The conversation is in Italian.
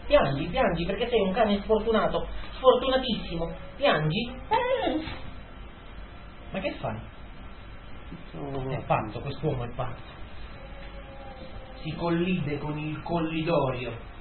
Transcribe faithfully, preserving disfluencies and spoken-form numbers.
piangi, piangi perché sei un cane sfortunato, sfortunatissimo, piangi, eh. Ma che fai? È pazzo, quest'uomo è pazzo. Si collide con il collidorio